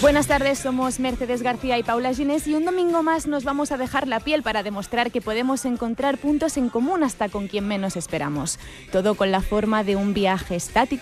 Buenas tardes, somos Mercedes García y Paula Ginés y un domingo más nos vamos a dejar la piel para demostrar que podemos encontrar puntos en común hasta con quien menos esperamos. Todo con la forma de un viaje estático